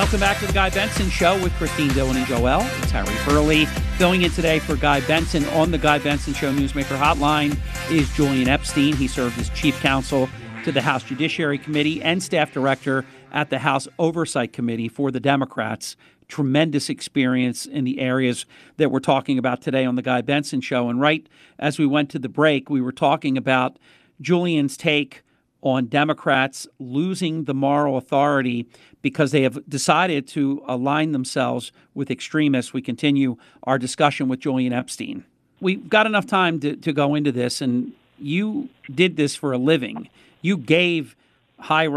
Welcome back to the Guy Benson Show with Christine Dillon and Joel. It's Harry Furley. Filling in today for Guy Benson on the Guy Benson Show Newsmaker Hotline is Julian Epstein. He served as chief counsel to the House Judiciary Committee and staff director at the House Oversight Committee for the Democrats. Tremendous experience in the areas that we're talking about today on the Guy Benson Show. And right as we went to the break, we were talking about Julian's take on Democrats losing the moral authority because they have decided to align themselves with extremists. We continue our discussion with Julian Epstein. We've got enough time to go into this, and you did this for a living. You gave high